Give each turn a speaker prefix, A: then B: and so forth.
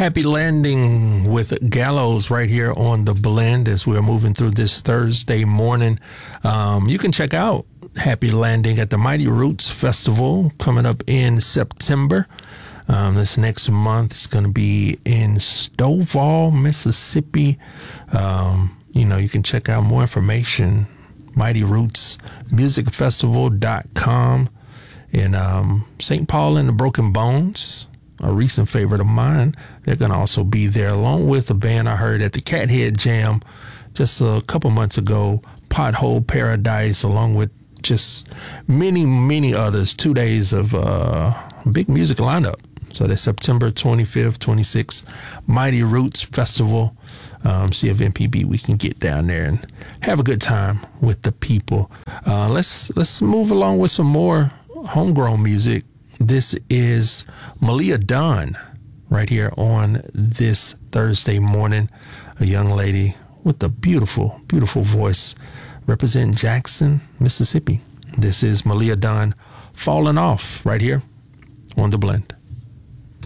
A: Happy Landing with Gallows right here on The Blend as we're moving through this Thursday morning. You can check out Happy Landing at the Mighty Roots Festival coming up in September. This next month is going to be in Stovall, Mississippi. You can check out more information, MightyRootsMusicFestival.com. In St. Paul and the Broken Bones, a recent favorite of mine. They're going to also be there along with a band I heard at the Cathead Jam just a couple months ago, Pothole Paradise, along with just many, many others. 2 days of big music lineup. So that's September 25th, 26th, Mighty Roots Festival. See if MPB we can get down there and have a good time with the people. Let's move along with some more homegrown music. This is Malia Dunn right here on this Thursday morning. A young lady with a beautiful, beautiful voice representing Jackson, Mississippi. This is Malia Dunn, Falling Off right here on The Blend.